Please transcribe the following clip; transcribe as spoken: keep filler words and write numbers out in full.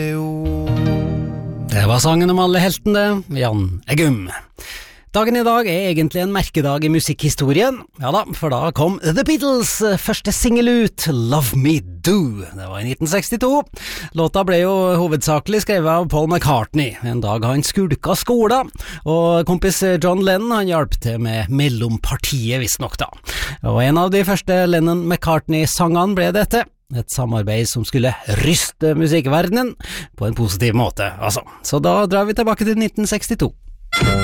Det var sangen om alle heltene, Jan Eggum. Dagen i dag er egentlig en merkedag i musikkhistorien. Ja da, for da kom The Beatles første single ut, Love Me Do. Det var i nitten sekstito. Låta ble jo hovedsakelig skrevet av Paul McCartney. En dag han skulka skolen, og kompis John Lennon han hjalp til med mellompartiet visst nok da. Og en av de første Lennon-McCartney-sangene ble dette. Et samarbeid som skulle ryste musikkverdenen på en positiv måte, altså. Så da drar vi tilbake til nitten sekstito.